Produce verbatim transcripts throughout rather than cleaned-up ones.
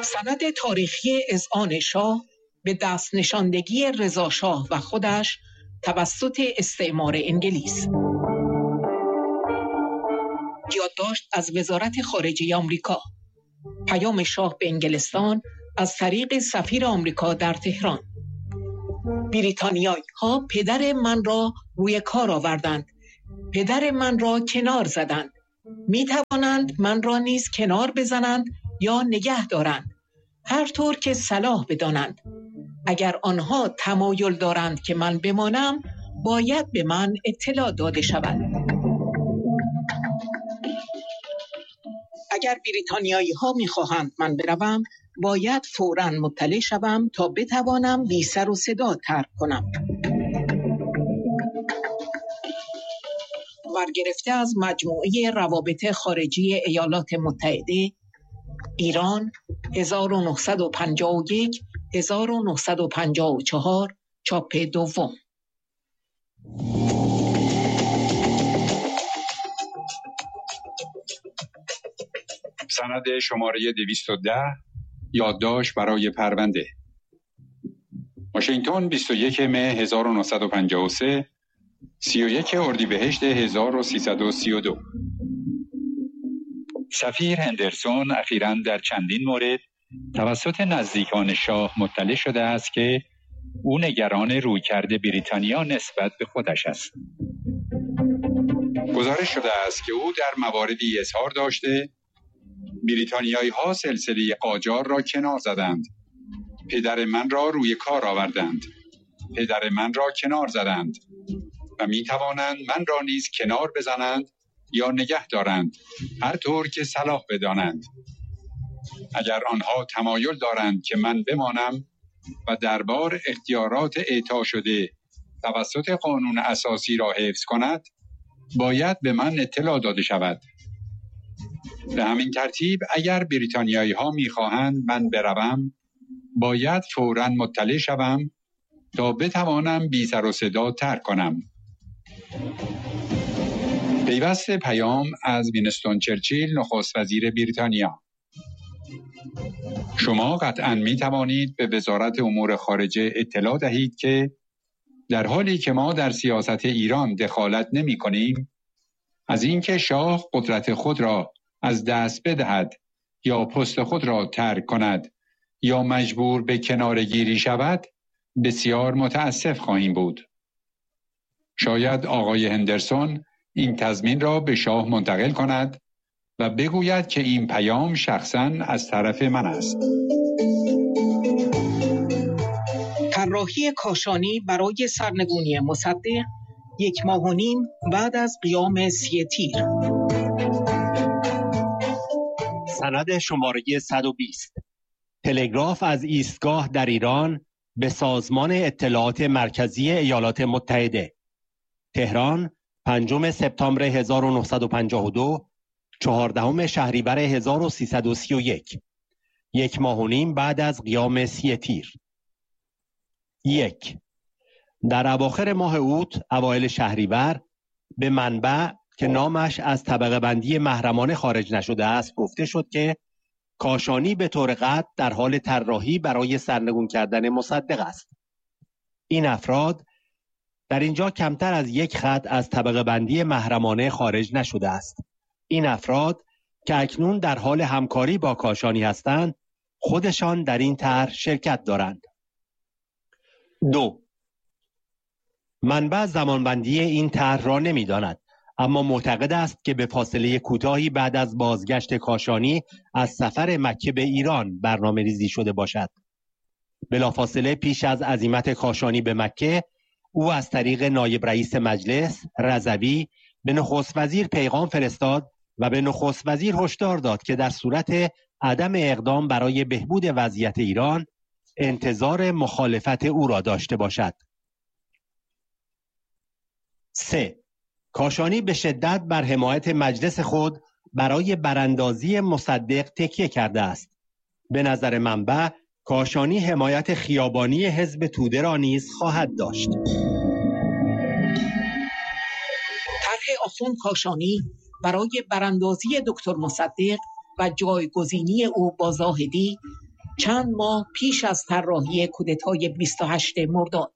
سند تاریخی اذعان شاه به دست نشاندگی رضا شاه و خودش توسط استعمار انگلیس. یادداشت از وزارت خارجه آمریکا. پیام شاه به انگلستان از طریق سفیر آمریکا در تهران. بریتانیایی ها پدر من را روی کار آوردند، پدر من را کنار زدند. می توانند من را نیز کنار بزنند یا نگه دارند، هر طور که صلاح بدانند. اگر آنها تمایل دارند که من بمانم، باید به من اطلاع داده شود. اگر بریتانیایی ها می خواهند من بروم، باید فوراً مطلع شوم تا بتوانم بی سر و صدا ترک کنم. برگرفته از مجموعه روابط خارجی ایالات متحده، ایران هزار و نهصد و پنجاه و یک تا هزار و نهصد و پنجاه و چهار، چاپ دوم. سند شماره دویست و ده، یادداشت برای پرونده. واشنگتن، بیست و یکم مه هزار و نهصد و پنجاه و سه، سی و یک اردیبهشت هزار و سیصد و سی و دو. سفیر هندرسون اخیراً در چندین مورد توسط نزدیکان شاه مطلع شده است که او نگران رویکرد بریتانیا نسبت به خودش است. گزارش شده است که او در مواردی اظهار داشته بریتانیایی ها سلسله قاجار را کنار زدند، پدر من را روی کار آوردند، پدر من را کنار زدند و می توانند من را نیز کنار بزنند یا نگه دارند، هر طور که صلاح بدانند. اگر آنها تمایل دارند که من بمانم و دربار اختیارات اعطا شده توسط قانون اساسی را حفظ کند، باید به من اطلاع داده شود. به همین ترتیب اگر بریتانیایی ها می خواهند من بروم، باید فوراً مطلع شوم تا بتوانم بی سر و صدا ترک کنم. پیوست پیام از وینستون چرچیل، نخست وزیر بریتانیا. شما قطعاً می توانید به وزارت امور خارجه اطلاع دهید که در حالی که ما در سیاست ایران دخالت نمی کنیم، از اینکه شاه قدرت خود را از دست بدهد یا پست خود را ترک کند یا مجبور به کناره‌گیری شود، بسیار متاسف خواهیم بود. شاید آقای هندرسون این تضمین را به شاه منتقل کند و بگوید که این پیام شخصاً از طرف من است. طراحی کاشانی برای سرنگونی مصدق یک ماه و نیم بعد از قیام سی تیر. سند شماره صد و بیست، تلگراف از ایستگاه در ایران به سازمان اطلاعات مرکزی ایالات متحده. تهران، پنجم سپتامبر هزار و نهصد و پنجاه و دو، چهاردهم شهریور هزار و سیصد و سی و یک. یک ماه و نیم بعد از قیام سی تیر. یک. در اواخر ماه اوت، اوایل شهریور، به منبع که نامش از طبقه بندی محرمانه خارج نشده است گفته شد که کاشانی به طور قطع در حال طراحی برای سرنگون کردن مصدق است. این افراد در اینجا کمتر از یک خط از طبقه بندی محرمانه خارج نشده است. این افراد که اکنون در حال همکاری با کاشانی هستند، خودشان در این طرح شرکت دارند. دو. منبع زمانبندی این طرح را نمی‌داند، اما معتقد است که به فاصله کوتاهی بعد از بازگشت کاشانی از سفر مکه به ایران برنامه ریزی شده باشد. بلافاصله پیش از عزیمت کاشانی به مکه، او از طریق نایب رئیس مجلس رضوی به نخست وزیر پیغام فرستاد و به نخست وزیر هشدار داد که در صورت عدم اقدام برای بهبود وضعیت ایران، انتظار مخالفت او را داشته باشد. سه. کاشانی به شدت بر حمایت مجلس خود برای براندازی مصدق تکیه کرده است. به نظر منبع، کاشانی حمایت خیابانی حزب توده را نیز خواهد داشت. طرح آخوند کاشانی برای براندازی دکتر مصدق و جایگزینی او با زاهدی چند ماه پیش از طراحی کودتای بیست و هشتم مرداد.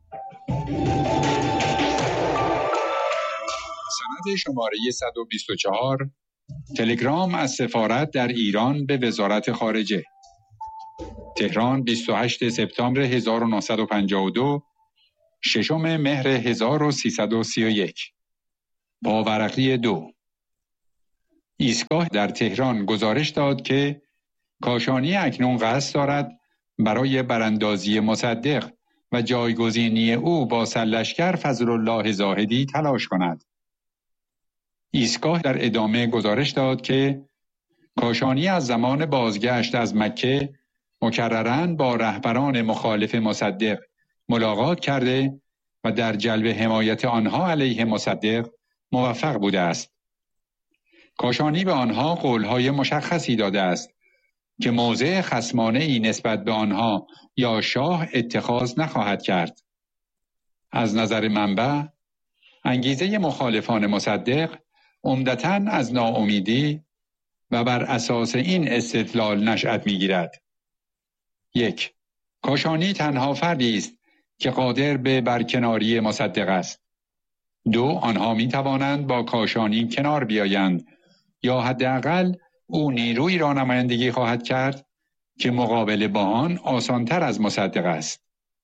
سند شماره صد و بیست و چهار، تلگرام از سفارت در ایران به وزارت خارجه. تهران، بیست و هشتم سپتامبر هزار و نهصد و پنجاه و دو، ششم مهر هزار و سیصد و سی و یک. پاورقی دو. ایستگاه در تهران گزارش داد که کاشانی اکنون قصد دارد برای براندازی مصدق و جایگزینی او با سرلشکر فضل الله زاهدی تلاش کند. ایستگاه در ادامه گزارش داد که کاشانی از زمان بازگشت از مکه مکرراً با رهبران مخالف مصدق ملاقات کرده و در جلب حمایت آنها علیه مصدق موفق بوده است. کاشانی به آنها قولهای مشخصی داده است که موضع خصمانه ای نسبت به آنها یا شاه اتخاذ نخواهد کرد. از نظر منبع، انگیزه مخالفان مصدق عمدتاً از ناامیدی و بر اساس این استدلال نشأت می‌گیرد: یک، کاشانی تنها فردی است که قادر به برکناری مصدق است. دو، آنها می توانند با کاشانی کنار بیایند یا حداقل او نیروی را نمایندگی خواهد کرد که مقابله با آن آسانتر از مصدق است.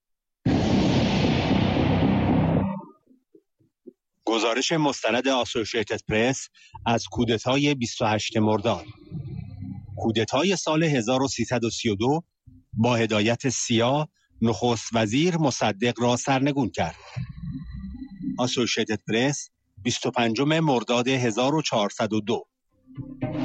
گزارش مستند آسوشییتد پرس از کودتای بیست و هشتم مرداد. کودتای سال هزار و سیصد و سی و دو با هدایت سیا نخست وزیر مصدق را سرنگون کرد. آسوشییتد پرس، بیست و پنجم مرداد هزار و چهارصد و دو.